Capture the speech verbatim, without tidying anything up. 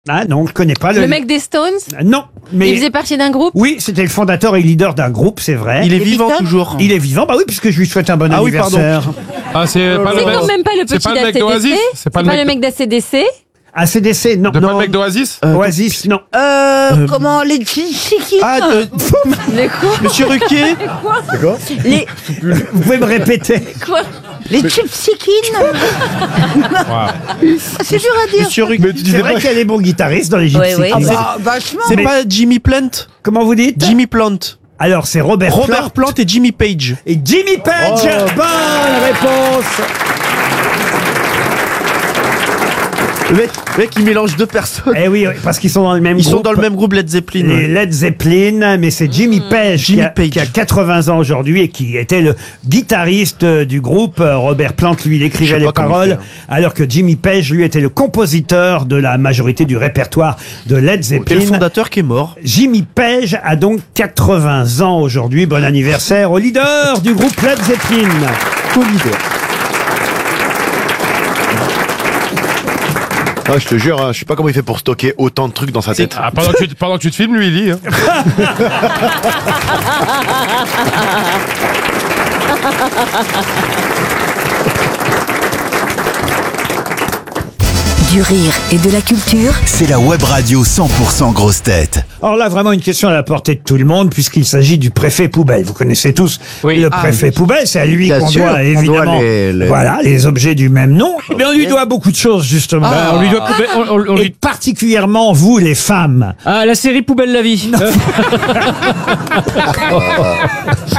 Ah non, on le connaît pas. Le mec des Stones? Non, mais... Il faisait partie d'un groupe? Oui, c'était le fondateur et leader d'un groupe, c'est vrai. Il est Les vivant Beatles toujours. Il est vivant, bah oui, puisque je lui souhaite un bon Ah oui, anniversaire. Ah, c'est pas C'est le quand mec. même pas le C'est petit pas le mec d'A C D C? d'Oasis. C'est pas le pas le mec. mec d'A C D C? A C D C, non. De pas non. le mec d'Oasis. Oasis, non. Euh, comment les Chicken Ah, euh, Les quoi? Monsieur Ruquier. les Vous pouvez me répéter? Quoi? les Chicken C'est dur à dire. Monsieur Ruquier. C'est vrai qu'il y a des bons guitaristes dans les Gypsy Ouais, ouais. Kings. Ah, bah, vachement. C'est Mais- pas Jimmy Plant. Comment vous dites? Jimmy Plant. Alors, c'est Robert, Robert Plant Plant et Jimmy Page. et Jimmy Page. Bonne réponse. Le mec, le mec, il mélange deux personnes. Eh oui, oui, parce qu'ils sont dans le même Ils groupe. sont dans le même groupe Led Zeppelin. Les ouais. Led Zeppelin, mais c'est Jimmy Page, Jimmy qui, a, Page. qui a quatre-vingts ans aujourd'hui et qui était le guitariste euh, du groupe. Euh, Robert Plant, lui, il Je écrivait sais les pas comment paroles, il fait, alors que Jimmy Page, lui, était le compositeur de la majorité du répertoire de Led Et le Zeppelin. fondateur qui est mort. Jimmy Page a donc quatre-vingts ans aujourd'hui. Bon anniversaire au leader du groupe Led Zeppelin. Co-leader. Ah, je te jure, hein, je sais pas comment il fait pour stocker autant de trucs dans sa tête. Ah, pendant que tu, pendant que tu te filmes, lui, il lit. Hein. Du rire et de la culture. C'est la web radio cent pour cent grosse tête. Alors là, vraiment une question à la portée de tout le monde, puisqu'il s'agit du préfet poubelle. Vous connaissez tous Oui. le Ah, préfet poubelle, c'est à lui Bien qu'on sûr, doit on évidemment doit les- les- voilà, les objets du même nom. Mais on lui doit beaucoup de choses, justement. Bah, on lui doit couper- on- on- on Et lui- particulièrement vous, les femmes. Ah, la série Poubelle la vie.